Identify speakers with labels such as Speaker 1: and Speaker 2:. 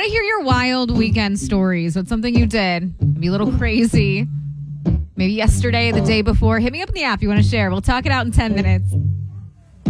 Speaker 1: want to hear your wild weekend stories. What's something you did? Maybe a little crazy. Maybe yesterday, the day before. Hit me up in the app. You want to share. We'll talk it out in 10 minutes.